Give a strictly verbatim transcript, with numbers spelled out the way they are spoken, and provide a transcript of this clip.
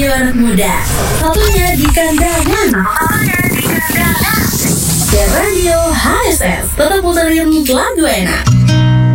radio anak muda. Satunya di kandangan. Satunya di kandangan. Dan radio H S S tetap puterin lagu enak.